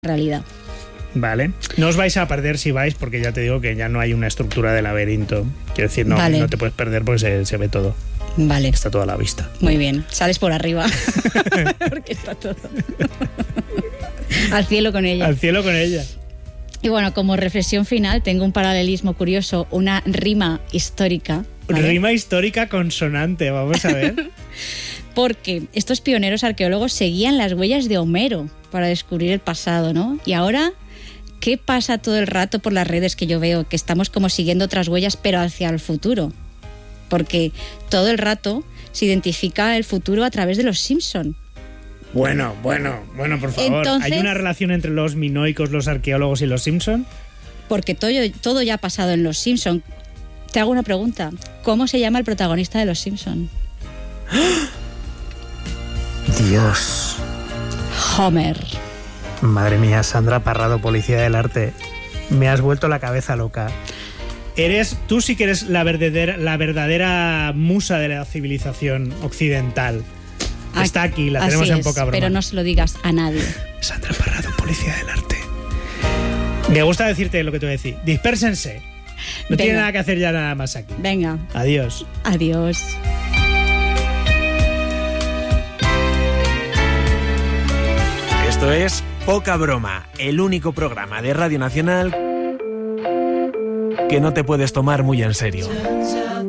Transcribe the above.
realidad. Vale. No os vais a perder si vais, porque ya te digo que ya no hay una estructura de laberinto. Quiero decir, no, vale. No te puedes perder porque se ve todo. Vale. Está toda a la vista. Muy bien. Sales por arriba. Porque está todo. Al cielo con ella. Al cielo con ella. Y bueno, como reflexión final, tengo un paralelismo curioso, una rima histórica. ¿Vale? Rima histórica consonante, vamos a ver. Porque estos pioneros arqueólogos seguían las huellas de Homero para descubrir el pasado, ¿no? Y ahora, ¿qué pasa todo el rato por las redes que yo veo? Que estamos como siguiendo otras huellas, pero hacia el futuro. Porque todo el rato se identifica el futuro a través de los Simpson. Bueno, por favor. Entonces, ¿hay una relación entre los minoicos, los arqueólogos y los Simpson? Porque todo ya ha pasado en los Simpson. Te hago una pregunta. ¿Cómo se llama el protagonista de los Simpson? Dios. Homer. Madre mía, Sandra Parrado, policía del arte. Me has vuelto la cabeza loca. Tú sí que eres la verdadera musa de la civilización occidental. Está aquí, la tenemos en poca broma. Pero no se lo digas a nadie. Sandra Parrado, policía del arte. Me gusta decirte lo que te voy a decir. Dispérsense. No tiene nada que hacer ya nada más aquí. Venga. Adiós. Adiós. Esto es Poca Broma, el único programa de Radio Nacional que no te puedes tomar muy en serio.